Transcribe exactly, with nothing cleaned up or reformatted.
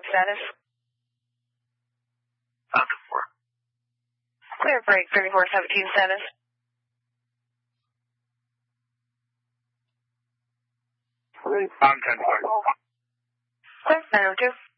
status. Falcon four. Clear break, thirty-four seventeen status. Palm ten four. Clear, nine oh two.